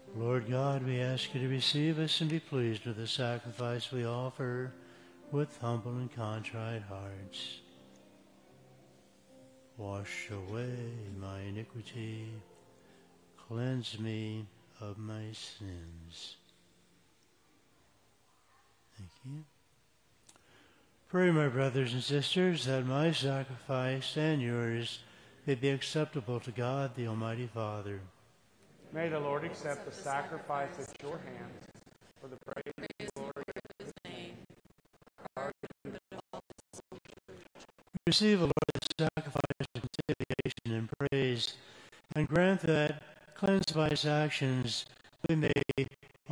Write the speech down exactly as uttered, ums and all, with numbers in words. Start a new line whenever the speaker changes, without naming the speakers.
Lord God, we ask you to receive us and be pleased with the sacrifice we offer with humble and contrite hearts. Wash away my iniquity, cleanse me of my sins. Thank you. Pray, my brothers and sisters, that my sacrifice and yours may be acceptable to God, the Almighty Father.
May the Lord accept the sacrifice at your hands for the praise and glory of his name.
Receive, O Lord, the sacrifice of conciliation and praise, and grant that, cleansed by his actions, we may